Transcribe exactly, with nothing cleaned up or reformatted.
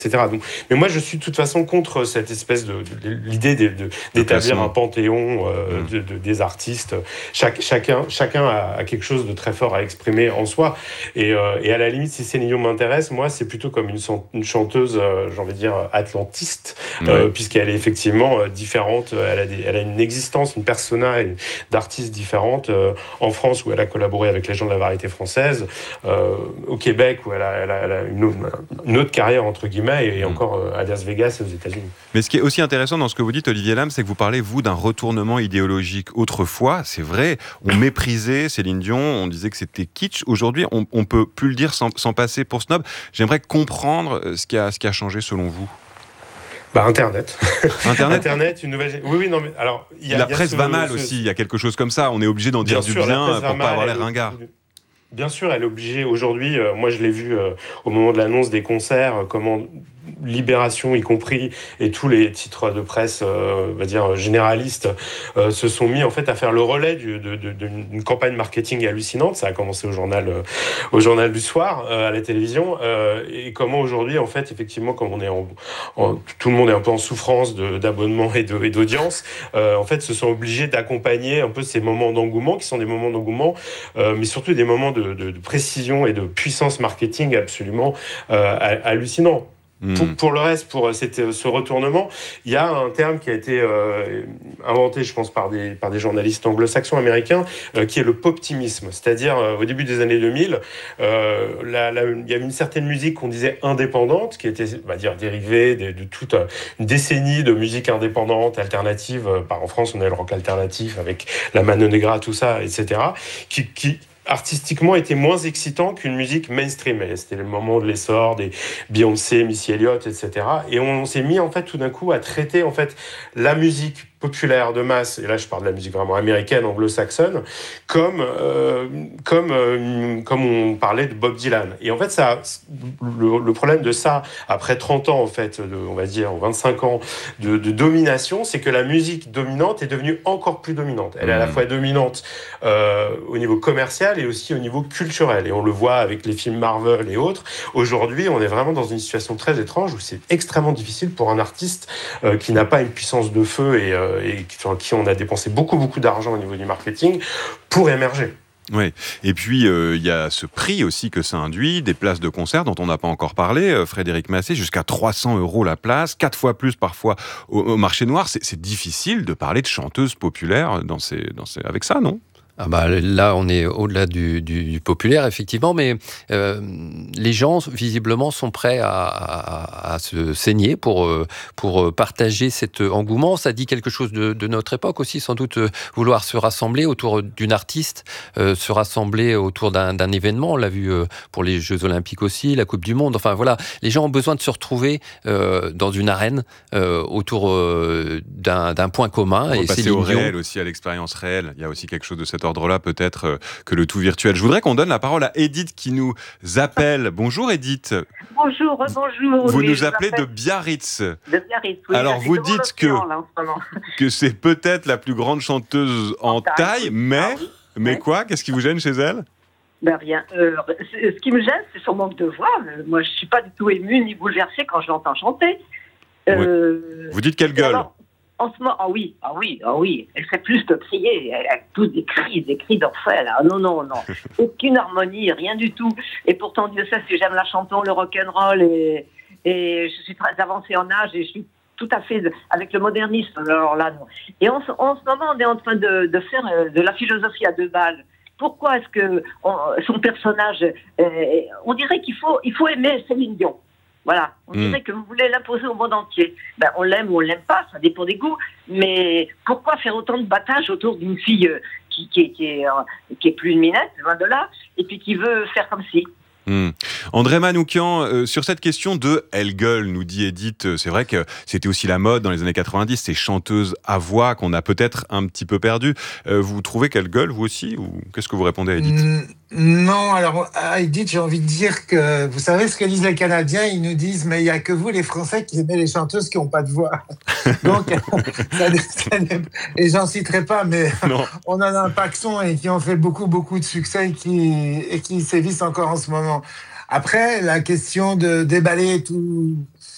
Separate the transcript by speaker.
Speaker 1: cetera. Donc, mais moi, je suis de toute façon contre cette espèce de, de l'idée de, de, d'établir un panthéon euh, mmh. de, de, des artistes. Chaque, chacun, chacun a, a quelque chose de très fort à exprimer en soi. Et, euh, et à la limite, si Céline Dion m'intéresse, moi, c'est plutôt comme une, une chanteuse, euh, j'ai envie de dire, atlantiste, mmh. euh, puisqu'elle est effectivement euh, différente. Elle a, des, elle a une existence, une persona d'artistes différentes. Euh, en France, où elle a collaboré avec les gens de la variété française. Euh, au Québec, où elle a, elle a, elle a une, autre, une autre carrière, entre guillemets, et encore à Las Vegas et aux États-Unis.
Speaker 2: Mais ce qui est aussi intéressant dans ce que vous dites, Olivier Lam, c'est que vous parlez, vous, d'un retournement idéologique. Autrefois, c'est vrai, on méprisait Céline Dion, on disait que c'était kitsch. Aujourd'hui, on ne peut plus le dire sans, sans passer pour snob. J'aimerais comprendre ce qui a, ce qui a changé selon vous.
Speaker 1: Bah, Internet.
Speaker 2: Internet.
Speaker 1: Internet, une nouvelle. Oui, oui, non, mais alors. Y a,
Speaker 2: la
Speaker 1: y a
Speaker 2: presse
Speaker 1: ce,
Speaker 2: va mal
Speaker 1: ce...
Speaker 2: aussi, il y a quelque chose comme ça. On est obligé d'en dire
Speaker 1: bien
Speaker 2: du
Speaker 1: sûr,
Speaker 2: bien pour ne pas avoir l'air ringard.
Speaker 1: Bien sûr, elle est obligée. Aujourd'hui, euh, moi, je l'ai vu euh, au moment de l'annonce des concerts, euh, comment Libération, y compris, et tous les titres de presse, euh, on va dire généralistes, euh, se sont mis en fait à faire le relais du, de, de, d'une campagne marketing hallucinante. Ça a commencé au journal, euh, au journal du soir, euh, à la télévision, euh, et comment aujourd'hui, en fait, effectivement, comme on est en, en, tout le monde est un peu en souffrance de, d'abonnement et, de, et d'audience, euh, en fait, se sont obligés d'accompagner un peu ces moments d'engouement, qui sont des moments d'engouement, euh, mais surtout des moments de, de, de précision et de puissance marketing absolument euh, hallucinants. Pour, pour le reste, pour cette, ce retournement, il y a un terme qui a été euh, inventé, je pense, par des, par des journalistes anglo-saxons américains, euh, qui est le poptimisme. C'est-à-dire, euh, au début des années deux mille, euh, la, la, il y avait une certaine musique qu'on disait indépendante, qui était, on va dire, dérivée de, de toute une décennie de musique indépendante, alternative. Par, en France, on a le rock alternatif avec la Mano Negra, tout ça, et cetera, qui... qui artistiquement était moins excitant qu'une musique mainstream. Et c'était le moment de l'essor des Beyoncé, Missy Elliott, et cetera. Et on, on s'est mis en fait tout d'un coup à traiter en fait la musique populaire de masse, et là je parle de la musique vraiment américaine, anglo-saxonne, comme, euh, comme, euh, comme on parlait de Bob Dylan. Et en fait, ça, le, le problème de ça, après trente ans, en fait, de, on va dire, vingt-cinq ans de, de domination, c'est que la musique dominante est devenue encore plus dominante. Elle est à la fois dominante euh, au niveau commercial et aussi au niveau culturel. Et on le voit avec les films Marvel et autres. Aujourd'hui, on est vraiment dans une situation très étrange où c'est extrêmement difficile pour un artiste euh, qui n'a pas une puissance de feu et euh, et sur qui on a dépensé beaucoup, beaucoup d'argent au niveau du marketing pour émerger.
Speaker 2: Oui, et puis il euh, y a ce prix aussi que ça induit, des places de concert dont on n'a pas encore parlé, euh, Frédéric Massé, jusqu'à trois cents euros la place, quatre fois plus parfois au, au marché noir. C'est, c'est difficile de parler de chanteuses populaires dans ces, dans ces, avec ça, non ?
Speaker 3: Ah bah là, on est au-delà du, du, du populaire, effectivement, mais euh, les gens, visiblement, sont prêts à, à, à se saigner pour, pour partager cet engouement. Ça dit quelque chose de, de notre époque aussi, sans doute, vouloir se rassembler autour d'une artiste, euh, se rassembler autour d'un, d'un événement. On l'a vu euh, pour les Jeux Olympiques aussi, la Coupe du Monde. Enfin, voilà, les gens ont besoin de se retrouver euh, dans une arène euh, autour euh, d'un, d'un point commun.
Speaker 2: On
Speaker 3: et
Speaker 2: va passer
Speaker 3: Céline
Speaker 2: au
Speaker 3: Dion...
Speaker 2: réel aussi, à l'expérience réelle. Il y a aussi quelque chose de cet ordre-là, peut-être, euh, que le tout virtuel. Je voudrais qu'on donne la parole à Edith qui nous appelle. Bonjour Edith.
Speaker 4: Bonjour, bonjour.
Speaker 2: Vous
Speaker 4: oui,
Speaker 2: nous appelez de Biarritz.
Speaker 4: De Biarritz, oui.
Speaker 2: Alors vous dites que,
Speaker 4: là,
Speaker 2: que c'est peut-être la plus grande chanteuse en, en taille, taille, mais, ah, oui. mais ouais. quoi ? Qu'est-ce qui vous gêne chez elle ?
Speaker 4: Ben rien. Euh, ce qui me gêne, c'est son manque de voix. Moi, je ne suis pas du tout émue ni bouleversée quand je l'entends chanter.
Speaker 2: Euh, oui. Vous dites qu'elle gueule. Alors,
Speaker 4: en ce moment, ah oui, ah oui, ah oui, elle fait plus que crier, elle a tous des cris, des cris d'enfer, là. Non, non, non, aucune harmonie, rien du tout. Et pourtant, Dieu sait si j'aime la chanson, le rock'n'roll, et, et je suis très avancée en âge, et je suis tout à fait de, avec le modernisme, alors là, non. Et en, en ce moment, on est en train de, de faire de la philosophie à deux balles. Pourquoi est-ce que on, son personnage, euh, on dirait qu'il faut, il faut aimer Céline Dion. Voilà, on dirait mmh. que vous voulez l'imposer au monde entier. Ben, on l'aime ou on l'aime pas, ça dépend des goûts. Mais pourquoi faire autant de battage autour d'une fille euh, qui, qui, qui, est, euh, qui est plus une minette, loin de là, et puis qui veut faire comme si.
Speaker 2: Mmh. André Manoukian, euh, sur cette question de « elle gueule », nous dit Edith, euh, c'est vrai que c'était aussi la mode dans les années quatre-vingt-dix, ces chanteuses à voix qu'on a peut-être un petit peu perdues. Euh, vous trouvez qu'elle gueule, vous aussi, ou qu'est-ce que vous répondez à Edith ?
Speaker 5: mmh, Non, alors à Edith, j'ai envie de dire que, vous savez ce que disent les Canadiens, ils nous disent « mais il n'y a que vous, les Français, qui aimez les chanteuses qui n'ont pas de voix ». Donc, ça, ça, et j'en citerai pas, mais non. On en a un paxon et qui ont fait beaucoup, beaucoup de succès et qui, et qui sévissent encore en ce moment. Après, la question de déballer tout,